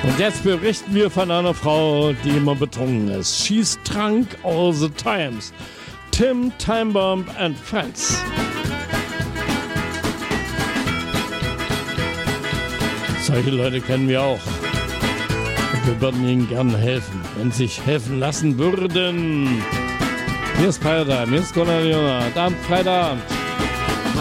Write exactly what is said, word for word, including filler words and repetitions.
Und jetzt berichten wir von einer Frau, die immer betrunken ist. She's drunk all the times. Tim Timebomb and Friends. Solche Leute kennen wir auch. Und wir würden ihnen gerne helfen, wenn sie sich helfen lassen würden. Hier ist Feiertag, hier ist Gunnar Jünger. Abend, Freitagabend.